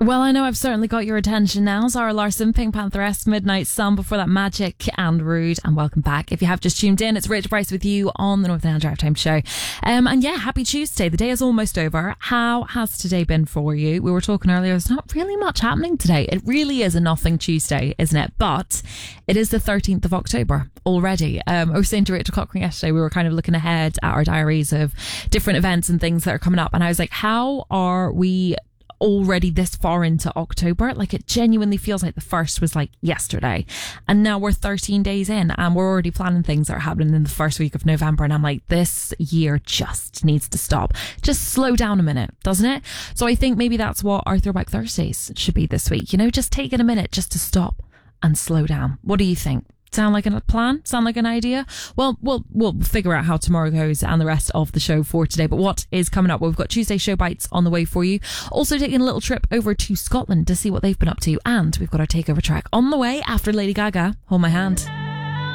Well, I know I've certainly got your attention now. Zara Larsson, Pink Pantheress, Midnight Sun, before that Magic and Rude. And welcome back. If you have just tuned in, it's Rachel Bryce with you on the Northern Ireland Drive Time Show. And yeah, happy Tuesday. The day is almost over. How has today been for you? We were talking earlier, there's not really much happening today. It really is a nothing Tuesday, isn't it? But it is the 13th of October already. I was saying to Rachel Cochran yesterday, we were kind of looking ahead at our diaries of different events and things that are coming up. And I was like, how are we already this far into October? Like, it genuinely feels like the first was like yesterday, and now we're 13 days in and we're already planning things that are happening in the first week of November, and I'm like, this year just needs to stop. Just slow down a minute, doesn't it? So I think maybe that's what our Throwback Thursdays should be this week, you know, just taking a minute just to stop and slow down. What do you think? Sound like a plan? Sound like an idea? Well, we'll figure out how tomorrow goes and the rest of the show for today. But what is coming up? Well, we've got Tuesday Show Bites on the way for you. Also taking a little trip over to Scotland to see what they've been up to. And we've got our takeover track on the way after Lady Gaga, Hold My Hand.